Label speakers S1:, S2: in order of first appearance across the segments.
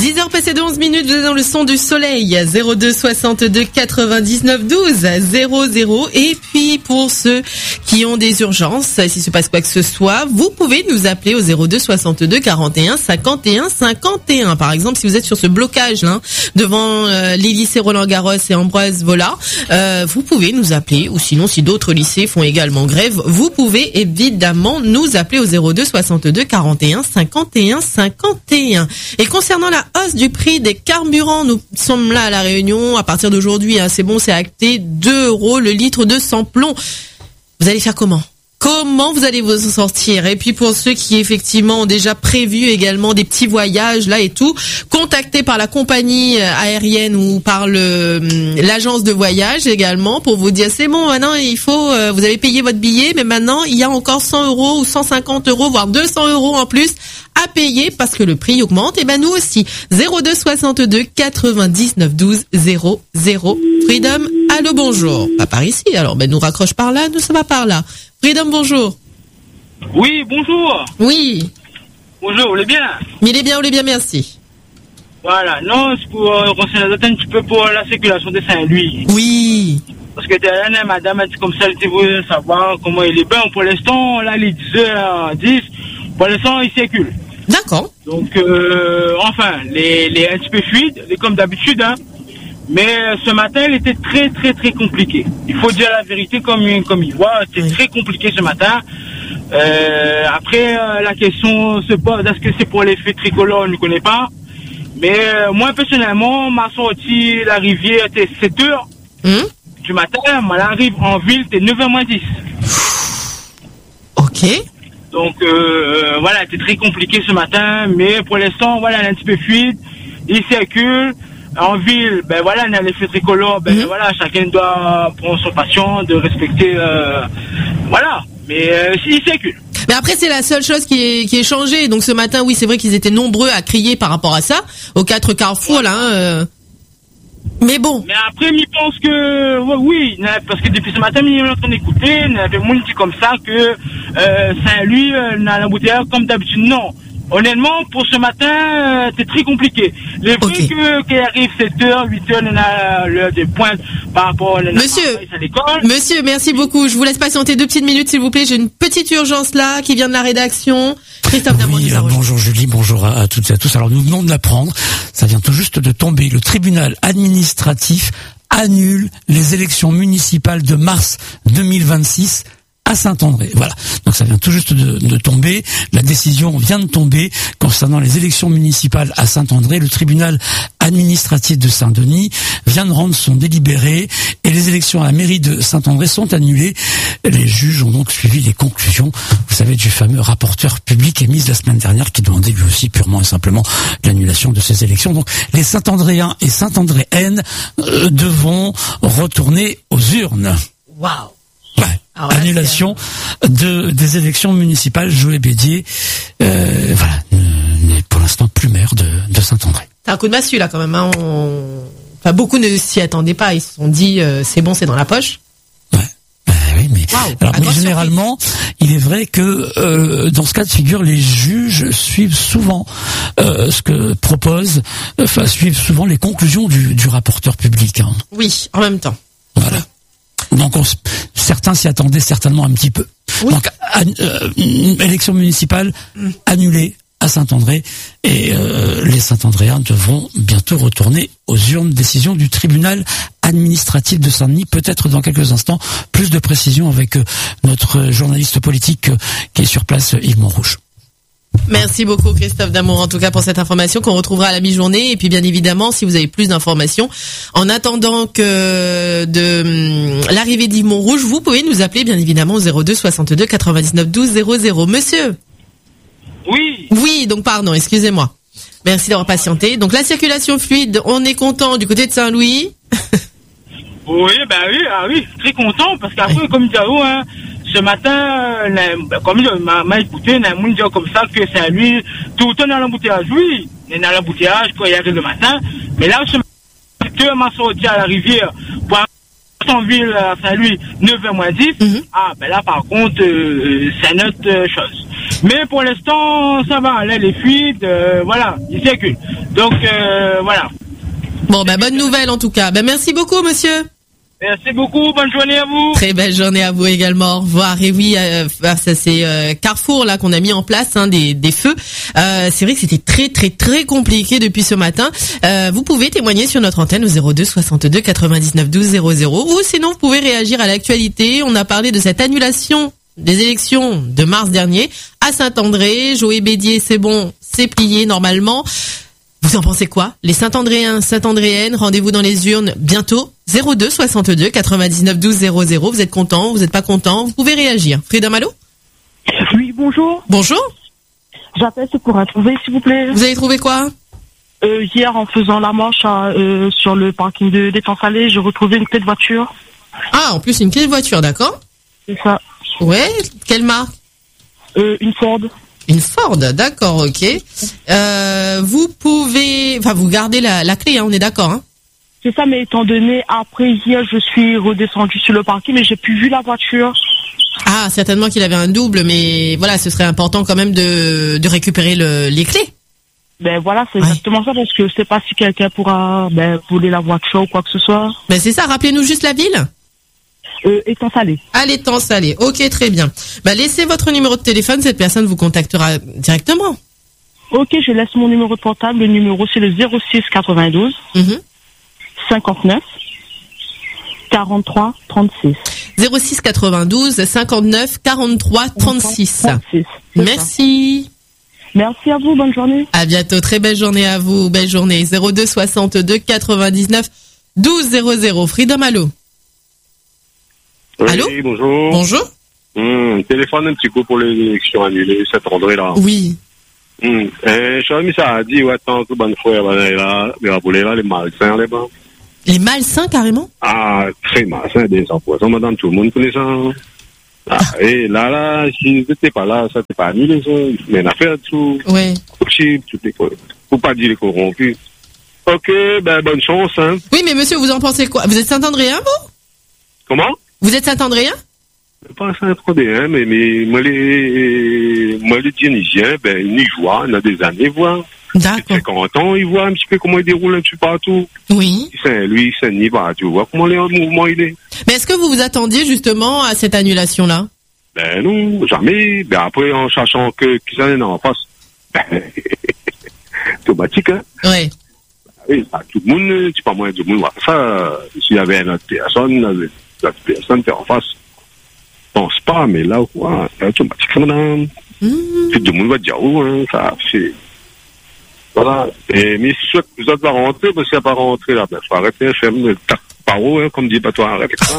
S1: 10h passées de 11 minutes, vous êtes dans le son du soleil. 02 62 99 12 00. Et puis pour ceux qui ont des urgences, s'il se passe quoi que ce soit, vous pouvez nous appeler au 02 62 41 51 51. Par exemple, si vous êtes sur ce blocage là devant les lycées Roland-Garros et Ambroise Vollard, vous pouvez nous appeler. Ou sinon, si d'autres lycées font également grève, vous pouvez évidemment nous appeler au 02 62 41 51 51. Et concernant la hausse du prix des carburants, nous sommes là à La Réunion. À partir d'aujourd'hui, c'est bon, c'est acté, 2 € le litre de sans-plomb. Vous allez faire comment ? Comment vous allez vous en sortir? Et puis pour ceux qui effectivement ont déjà prévu également des petits voyages là et tout, contactés par la compagnie aérienne ou par l'agence de voyage également pour vous dire c'est bon, maintenant il faut, vous avez payé votre billet, mais maintenant il y a encore 100 € ou 150 €, voire 200 € en plus à payer parce que le prix augmente. Et ben nous aussi. 02 62 99 12 00. Freedom, allô, bonjour. Pas par ici, alors ben nous raccroche par là, nous ça va par là. Freedom, bonjour.
S2: Oui, bonjour.
S1: Oui.
S2: Bonjour, vous allez bien?
S1: Il est bien, merci.
S2: Voilà, non, c'est pour renseigner un petit peu pour la circulation de Saint-Louis.
S1: Oui.
S2: Parce que derrière, madame a dit comme ça, elle voulait savoir comment il est. Ben, pour l'instant, là, les 10h10, pour l'instant, il circule.
S1: D'accord.
S2: Donc, enfin, les un petit peu fluide, comme d'habitude, hein. Mais ce matin, il était très, très, très compliqué. Il faut dire la vérité comme il voit. C'était très compliqué ce matin. Après, la question se pose, est-ce que c'est pour l'effet tricolore? On ne connaît pas. Mais moi, personnellement, ma sortie, la rivière, était 7h du matin. Moi, l'arrive en ville, c'était 9h moins 10.
S1: Ok.
S2: Donc, voilà, c'était très compliqué ce matin. Mais pour l'instant, voilà, elle est un petit peu fluide. Il circule. En ville, ben voilà, on a l'effet tricolore, ben voilà, chacun doit prendre son patient, de respecter, voilà. Mais il circule.
S1: Mais après, c'est la seule chose qui est changée. Donc ce matin, oui, c'est vrai qu'ils étaient nombreux à crier par rapport à ça, aux 4 carrefours là. Mais bon.
S2: Mais après, il pense que oui, parce que depuis ce matin, il est en train d'écouter, il y avait monde qui dit comme ça que Saint-Louis n'a l'embouteillage comme d'habitude. Non. Honnêtement, pour ce matin, c'est très compliqué. Les trucs qui arrivent 7h, 8h, on a l'heure de pointe par rapport à l'école.
S1: Monsieur, merci beaucoup. Je vous laisse patienter 2 petites minutes, s'il vous plaît. J'ai une petite urgence là qui vient de la rédaction. Christophe Damour.
S3: Oui, bonjour Julie, bonjour à toutes et à tous. Alors nous venons de l'apprendre, ça vient tout juste de tomber. Le tribunal administratif annule les élections municipales de mars 2026 à Saint-André. Voilà. Donc ça vient tout juste de tomber. La décision vient de tomber concernant les élections municipales à Saint-André. Le tribunal administratif de Saint-Denis vient de rendre son délibéré et les élections à la mairie de Saint-André sont annulées. Les juges ont donc suivi les conclusions, vous savez, du fameux rapporteur public émis la semaine dernière qui demandait lui aussi purement et simplement l'annulation de ces élections. Donc les Saint-Andréens et Saint-Andréennes devront retourner aux urnes.
S1: Waouh.
S3: Ouais. Alors là, annulation des élections municipales. Joël Bédier, voilà, n'est pour l'instant plus maire de Saint-André.
S1: C'est un coup de massue là quand même. Hein. Enfin, beaucoup ne s'y attendaient pas. Ils se sont dit c'est bon, c'est dans la poche.
S3: Ouais. Oui, mais alors mais généralement, il est vrai que dans ce cas de figure, les juges suivent souvent ce que propose, enfin suivent souvent les conclusions du rapporteur public. Hein.
S1: Oui, en même temps.
S3: Voilà. Donc certains s'y attendaient certainement un petit peu. Oui. Donc élection municipale annulée à Saint-André et les Saint-Andréens devront bientôt retourner aux urnes. Décision du tribunal administratif de Saint-Denis. Peut-être dans quelques instants plus de précisions avec notre journaliste politique qui est sur place, Yves Montrouge.
S1: Merci beaucoup Christophe Damour en tout cas pour cette information qu'on retrouvera à la mi-journée et puis bien évidemment si vous avez plus d'informations en attendant que de l'arrivée d'Yves Montrouge, vous pouvez nous appeler bien évidemment au 02 62 99 12 00. Monsieur. Oui, donc pardon, excusez-moi. Merci d'avoir patienté. Donc la circulation fluide, on est content du côté de Saint-Louis.
S2: Oui, oui, très content parce qu'après comme dit hein, ce matin, comme m'a écouté, on a dit comme ça que Saint-Louis, tout le temps dans l'embouteillage, oui, il y a l'embouteillage quand il arrive le matin, mais là, ce matin, m'a sorti à la rivière pour en ville à Saint-Louis, 9h moins 10, ben là, par contre, c'est une autre chose. Mais pour l'instant, ça va. Là, les fuites, voilà, ils circulent. Donc, voilà.
S1: Bon, bonne nouvelle en tout cas. Merci beaucoup, monsieur.
S2: Merci beaucoup, bonne journée à vous.
S1: Très belle journée à vous également. Au revoir. Et oui, ça c'est Carrefour là qu'on a mis en place des feux. C'est vrai que c'était très très très compliqué depuis ce matin. Vous pouvez témoigner sur notre antenne au 02 62 99 12 00 ou sinon vous pouvez réagir à l'actualité. On a parlé de cette annulation des élections de mars dernier à Saint-André. Joé Bédier, c'est bon, c'est plié normalement. Vous en pensez quoi? Les Saint-Andréens, Saint-Andréennes, rendez-vous dans les urnes bientôt. 02 62 99 12 00. Vous êtes content? Vous n'êtes pas content? Vous pouvez réagir. Frida Malo?
S4: Oui, bonjour.
S1: Bonjour.
S4: J'appelle pour un trouvé, s'il vous plaît.
S1: Vous avez trouvé quoi?
S4: Hier, en faisant la manche sur le parking d'Étang Salé, j'ai retrouvé une clé de voiture.
S1: Ah, en plus une clé de voiture, d'accord.
S4: C'est ça.
S1: Ouais, quelle marque?
S4: Une Ford.
S1: Une Ford, d'accord, ok. Vous pouvez... Enfin, vous gardez la clé, on est d'accord, hein?
S4: C'est ça, mais étant donné, après hier, je suis redescendu sur le parking, mais j'ai plus vu la voiture.
S1: Ah, certainement qu'il avait un double, mais voilà, ce serait important quand même de récupérer les clés.
S4: Ben voilà, c'est exactement ça, parce que je sais pas si quelqu'un pourra voler la voiture ou quoi que ce soit.
S1: Ben c'est ça, rappelez-nous juste la ville.
S4: Étang Salé.
S1: À l'Étang Salé, ok, très bien. Laissez votre numéro de téléphone, cette personne vous contactera directement.
S4: Ok, je laisse mon numéro de portable, le numéro c'est le 06 92 59 43 36.
S1: 06 92 59 43 36. Merci.
S4: Merci à vous, bonne journée.
S1: À bientôt, très belle journée à vous, belle journée. 02 62 99 12 00. Frida Malo.
S5: Oui,
S1: allô?
S5: Bonjour.
S1: Bonjour.
S5: Téléphone un petit coup pour les élections annulées, Saint-André là.
S1: Oui.
S5: Je mis ça a dit, ouais, tant que bonne frère, là, les malsains, les bons.
S1: Les malsains, carrément?
S5: Ah, très malsains, des empoisons, madame, tout le monde connaît ça. Ah, et là, si j'étais pas là, ça t'est pas annulé, ça. Mais une affaire, tout.
S1: Ouais.
S5: Faut pas dire les corrompus. Ok, bonne chance, hein.
S1: Oui, mais monsieur, vous en pensez quoi? Vous êtes Saint-Andréen, vous?
S5: Comment?
S1: Vous êtes Saint-Andréen?
S5: Pas Saint-Andréen, mais moi, les Dionysiens, ils y voient, on a des années, voir.
S1: D'accord.
S5: 50 ans, ils voient un petit peu comment ils déroulent un petit peu partout.
S1: Oui.
S5: Saint-Louis, Saint-Denis, tu vois comment le mouvement il est.
S1: Mais est-ce que vous vous attendiez justement à cette annulation-là?
S5: Non, jamais. Après, en cherchant qui s'en est en face, automatique, hein.
S1: Ouais.
S5: Oui, tout le monde, tu pas moins du monde voir ça. S'il y avait une autre personne t'es en face. Je pense pas, mais là, quoi, automatique, madame. Tout le monde va dire, hein, ça, c'est. Voilà. Mais si vous êtes pas rentré, parce qu'il n'y a pas rentré là, faut arrêter, faire le tac paro, hein, comme dit pas toi, arrête ça.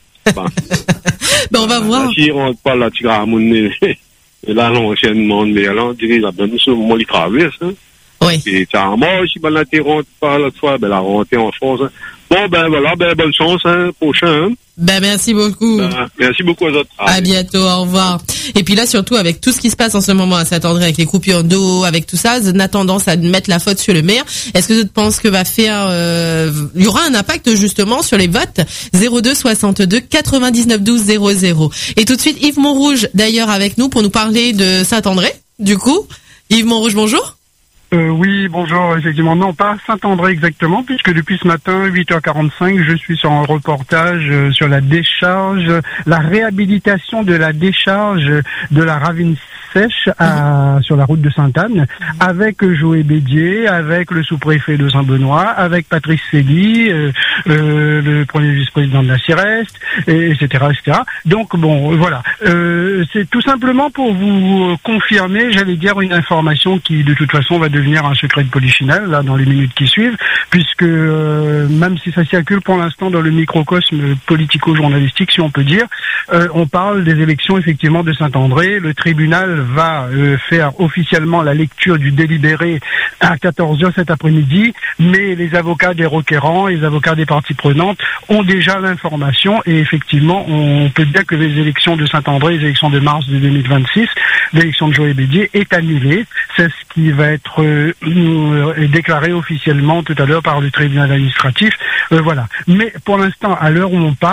S1: On va voir.
S5: Si on rentre pas là, tu vas à mon nez. Et là, l'anciennement, mais alors, on dirait, là, ce moment, il traverse, hein.
S1: Oui.
S5: Et t'as moi, si là, tu rentres pas l'autre fois, la rentrée en France, hein. Bon, voilà, bonne chance, hein, prochain, hein.
S1: Merci beaucoup.
S5: Merci beaucoup aux autres.
S1: À bientôt, au revoir. Et puis là, surtout, avec tout ce qui se passe en ce moment à Saint-André, avec les coupures d'eau, avec tout ça, on a tendance à mettre la faute sur le maire. Est-ce que tu penses que va faire, il y aura un impact, justement, sur les votes? 02 62 99 12 00. Et tout de suite, Yves Montrouge, d'ailleurs, avec nous pour nous parler de Saint-André. Du coup, Yves Montrouge, bonjour.
S6: Oui, bonjour, effectivement. Non, pas Saint-André exactement, puisque depuis ce matin, 8h45, je suis sur un reportage sur la décharge, la réhabilitation de la décharge de la ravine sèche sur la route de Sainte-Anne, avec Joé Bédier, avec le sous-préfet de Saint-Benoît, avec Patrice Segui, le premier vice-président de la CIREST, etc., etc. Donc, bon, voilà. C'est tout simplement pour vous confirmer, j'allais dire, une information qui, de toute façon, va devenir un secret de polichinelle, là, dans les minutes qui suivent, puisque, même si ça circule pour l'instant dans le microcosme politico-journalistique, si on peut dire, on parle des élections, effectivement, de Saint-André. Le tribunal va faire officiellement la lecture du délibéré à 14h cet après-midi, mais les avocats des requérants, les avocats des parties prenantes ont déjà l'information, et effectivement, on peut dire que les élections de Saint-André, les élections de mars de 2026, l'élection de Joé Bédier est annulée. C'est ce qui va être déclaré officiellement tout à l'heure par le tribunal administratif. Voilà. Mais pour l'instant, à l'heure où on parle,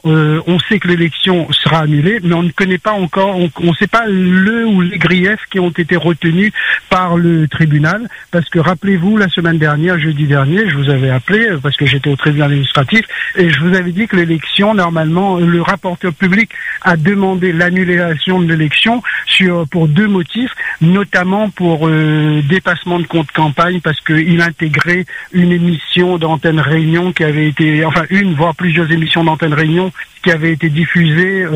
S6: on sait que l'élection sera annulée, mais on ne connaît pas encore, on ne sait pas le ou les griefs qui ont été retenus par le tribunal, parce que rappelez-vous, la semaine dernière, jeudi dernier, je vous avais appelé, parce que j'étais au tribunal administratif, et je vous avais dit que l'élection, normalement, le rapporteur public a demandé l'annulation de l'élection pour 2 motifs, notamment pour dépassement de compte campagne, parce qu'il intégrait une émission d'Antenne Réunion qui avait été, enfin une, voire plusieurs émissions d'Antenne Réunion qui avaient été diffusées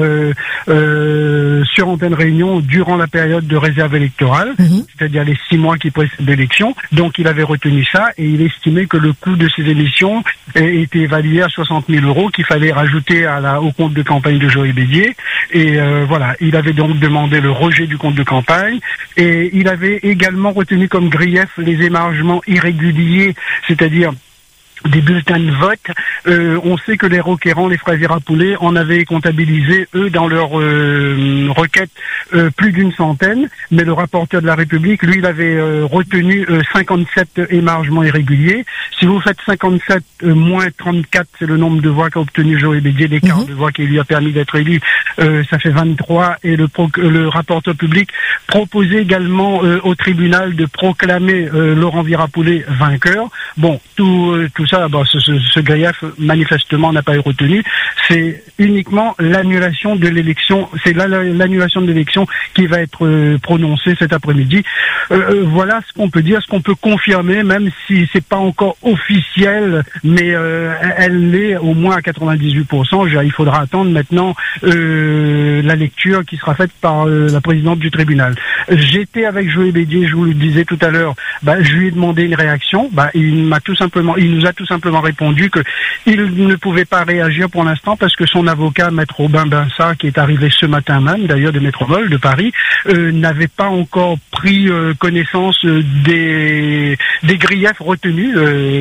S6: sur Antenne Réunion durant la période de réserve électorale, c'est-à-dire les 6 mois qui précèdent l'élection. Donc il avait retenu ça et il estimait que le coût de ces émissions était évalué à 60 000 € qu'il fallait rajouter au compte de campagne de Joël Bédier. Et voilà, il avait donc demandé le rejet du compte de campagne et il avait également retenu comme grief les émargements irréguliers, c'est-à-dire des bulletins de vote. On sait que les requérants, les frères Virapoulet, en avaient comptabilisé, eux, dans leur requête, plus d'une centaine, mais le rapporteur de la République, lui, il avait retenu 57 émargements irréguliers. Si vous faites 57 moins 34, c'est le nombre de voix qu'a obtenu Joël Bédier, l'écart de voix qui lui a permis d'être élu, ça fait 23, et le rapporteur public proposait également au tribunal de proclamer Laurent Virapoulet vainqueur. Bon, tout ça, ce grief manifestement n'a pas été retenu. C'est uniquement l'annulation de l'élection. C'est l'annulation de l'élection qui va être prononcée cet après-midi. Voilà ce qu'on peut dire, ce qu'on peut confirmer, même si c'est pas encore officiel, mais elle l'est au moins à 98%. Il faudra attendre maintenant la lecture qui sera faite par la présidente du tribunal. J'étais avec Joël Bédier, je vous le disais tout à l'heure. Je lui ai demandé une réaction. Il nous a tout simplement répondu que il ne pouvait pas réagir pour l'instant parce que son avocat, Maître Robin Bensat, qui est arrivé ce matin même, d'ailleurs de Métropole de Paris, n'avait pas encore pris connaissance des griefs retenus.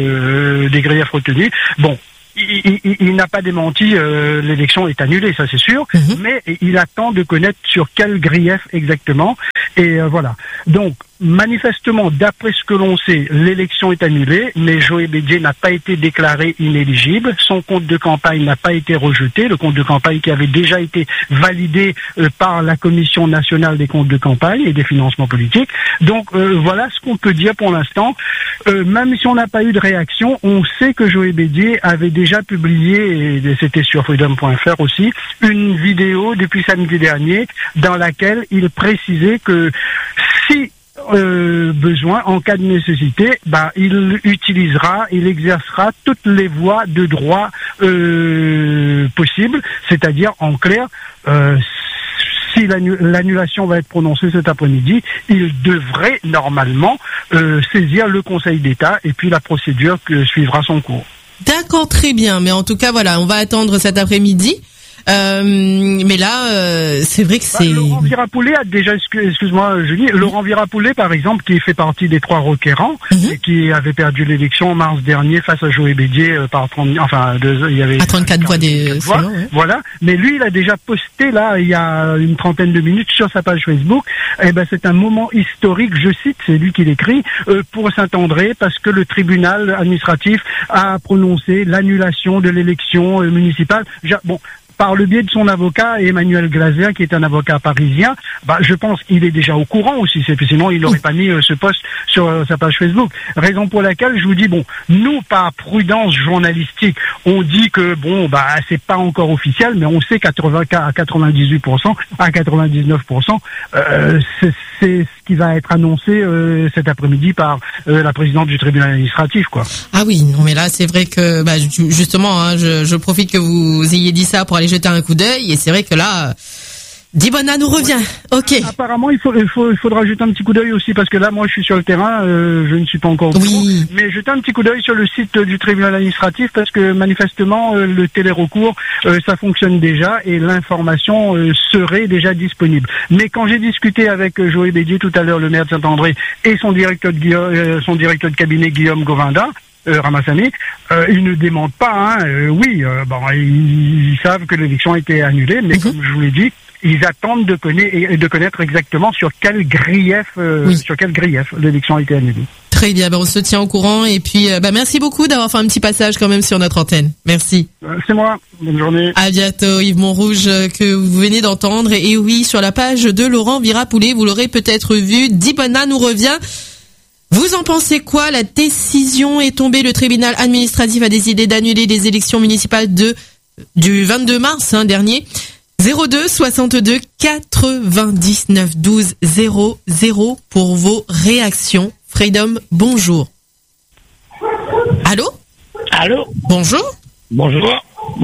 S6: Bon. Il n'a pas démenti, l'élection est annulée, ça c'est sûr, mais il attend de connaître sur quel grief exactement, et voilà. Donc, manifestement, d'après ce que l'on sait, l'élection est annulée, mais Joël Bédier n'a pas été déclaré inéligible, son compte de campagne n'a pas été rejeté, le compte de campagne qui avait déjà été validé par la Commission nationale des comptes de campagne et des financements politiques. Donc voilà ce qu'on peut dire pour l'instant. Même si on n'a pas eu de réaction, on sait que Joël Bédier avait déjà publié, et c'était sur freedom.fr aussi, une vidéo depuis samedi dernier dans laquelle il précisait que si besoin, en cas de nécessité, il exercera toutes les voies de droit possibles, c'est-à-dire en clair, si l'annulation va être prononcée cet après-midi, il devrait normalement saisir le Conseil d'État et puis la procédure suivra son cours.
S1: D'accord, très bien, mais en tout cas voilà, on va attendre cet après-midi. Mais là, c'est vrai que c'est...
S6: Laurent Virapoulet a déjà, excuse-moi Julie, Laurent Virapoulet par exemple, qui fait partie des 3 requérants, et qui avait perdu l'élection en mars dernier face à Joël Bédier par 30, il y avait
S1: 34 voix des voix,
S6: voilà. Mais lui, il a déjà posté là, il y a une trentaine de minutes sur sa page Facebook. C'est un moment historique, je cite, c'est lui qui l'écrit, pour Saint-André, parce que le tribunal administratif a prononcé l'annulation de l'élection municipale. Bon. Par le biais de son avocat, Emmanuel Glaser, qui est un avocat parisien, je pense qu'il est déjà au courant aussi, sinon il n'aurait pas mis ce post sur sa page Facebook. Raison pour laquelle je vous dis, nous, par prudence journalistique, on dit que, c'est pas encore officiel, mais on sait qu'à 98%, à 99%, c'est ce qui va être annoncé cet après-midi par la présidente du tribunal administratif, quoi.
S1: Ah oui, non, mais là, c'est vrai que, justement, je profite que vous ayez dit ça pour aller jeter un coup d'œil, et c'est vrai que là, Dibona nous revient. Ok.
S6: Apparemment, il faudra jeter un petit coup d'œil aussi, parce que là, moi, je suis sur le terrain, je ne suis pas encore au bureau, mais jeter un petit coup d'œil sur le site du tribunal administratif, parce que manifestement, le télérecours, ça fonctionne déjà, et l'information serait déjà disponible. Mais quand j'ai discuté avec Joël Bédier tout à l'heure, le maire de Saint-André, et son directeur de cabinet Guillaume Govinda, Ramassani, ils ne démentent pas, ils savent que l'élection a été annulée, mais comme je vous l'ai dit, ils attendent de connaître exactement sur quel grief l'élection a été annulée.
S1: Très bien, on se tient au courant et puis merci beaucoup d'avoir fait un petit passage quand même sur notre antenne. Merci.
S6: C'est moi. Bonne journée.
S1: À bientôt, Yves Montrouge que vous venez d'entendre. Et oui, sur la page de Laurent Virapoulet, vous l'aurez peut-être vu, Dibona nous revient. Vous en pensez quoi? La décision est tombée. Le tribunal administratif a décidé d'annuler les élections municipales du 22 mars dernier. 02 62 99 12 00 pour vos réactions. Freedom, bonjour. Allô?
S7: Allô?
S1: Bonjour.
S7: Bonjour.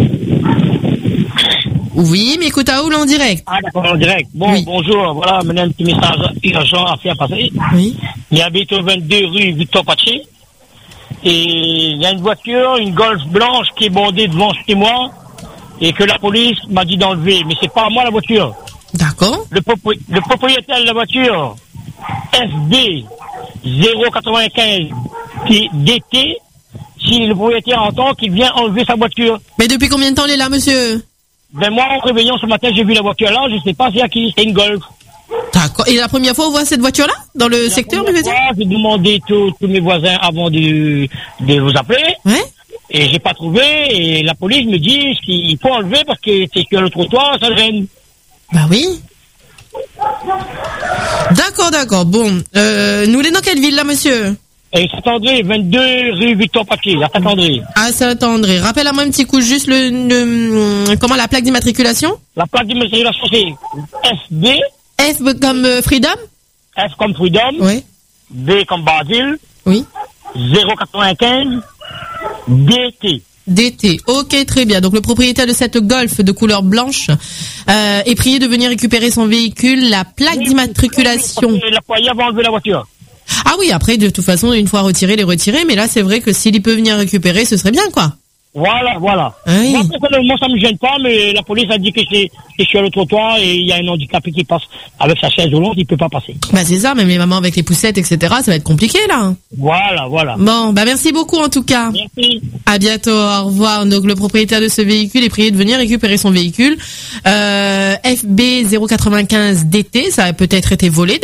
S1: Oui, Mikoutaoul en direct.
S7: Ah, d'accord, en direct. Bon, oui. Bonjour. Voilà, maintenant un petit message urgent à faire passer.
S1: Oui.
S7: J'habite au 22 rue Victor Paché. Et il y a une voiture, une Golf blanche qui est bondée devant chez moi. Et que la police m'a dit d'enlever. Mais c'est pas à moi la voiture.
S1: D'accord.
S7: Le propriétaire de la voiture, FB 095 DT, si le propriétaire entend qu'il vient enlever sa voiture.
S1: Mais depuis combien de temps il est là, monsieur?
S7: Ben moi, en réveillant ce matin, j'ai vu la voiture là, je sais pas c'est à qui, c'est une Golf.
S1: D'accord. Et la première fois, on voit cette voiture-là dans le secteur, vous
S7: j'ai demandé tous mes voisins avant de vous appeler.
S1: Ouais.
S7: Et j'ai pas trouvé, et la police me dit qu'il faut enlever parce que c'est sur le trottoir, ça gêne.
S1: Bah oui. D'accord. Bon, nous les dans quelle ville là, monsieur?
S7: Et Saint-André, 22 rue Victor Paquet, à Saint-André.
S1: À Saint-André. Rappelle-moi un petit coup, juste comment la plaque d'immatriculation? La
S7: plaque d'immatriculation, c'est FB.
S1: F comme Freedom?
S7: F comme Freedom.
S1: Oui.
S7: B comme Basile.
S1: Oui.
S7: 095
S1: DT. Ok, très bien. Donc le propriétaire de cette Golf de couleur blanche est prié de venir récupérer son véhicule, la plaque d'immatriculation.
S7: La foyer va enlever la voiture.
S1: Ah oui, après de toute façon, une fois retiré, les retirer. Mais là, c'est vrai que s'il peut venir récupérer, ce serait bien, quoi.
S7: Voilà.
S1: Oui.
S7: Moi, personnellement, ça me gêne pas, mais la police a dit que c'est sur le trottoir et il y a un handicapé qui passe avec sa chaise roulante, il peut pas passer.
S1: Bah c'est ça, même les mamans avec les poussettes, etc., ça va être compliqué, là.
S7: Voilà.
S1: Bon, merci beaucoup, en tout cas.
S7: Merci.
S1: À bientôt, au revoir. Donc, le propriétaire de ce véhicule est prié de venir récupérer son véhicule. FB 095 DT, ça a peut-être été volé.